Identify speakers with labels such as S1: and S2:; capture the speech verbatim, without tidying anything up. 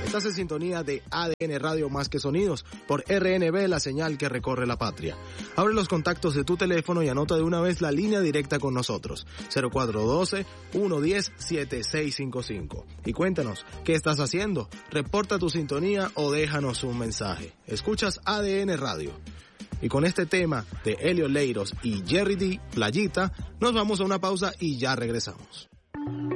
S1: Estás en sintonía de A D N Radio Más que Sonidos por R N B, la señal que recorre la patria. Abre los contactos de tu teléfono y anota de una vez la línea directa con nosotros, cero cuatro uno dos, uno uno cero, siete seis cinco cinco. Y cuéntanos, ¿qué estás haciendo? Reporta tu sintonía o déjanos un mensaje. Escuchas A D N Radio. Y con este tema de Elio Leiros y Jerry D, Playita, nos vamos a una pausa y ya regresamos.